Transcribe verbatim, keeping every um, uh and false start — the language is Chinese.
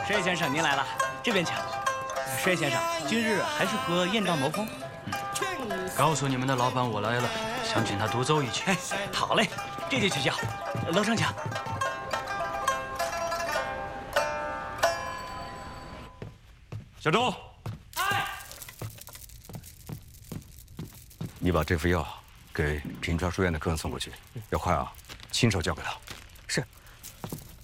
石野先生，您来了，这边请。石野先生，今日还是和燕道谋风？ 嗯，告诉你们的老板我来了，想请他独奏一曲。 哎，好嘞，这就取消。楼上请。 小周， 哎， 你把这副药给平川书院的客人送过去，要快啊，亲手交给他。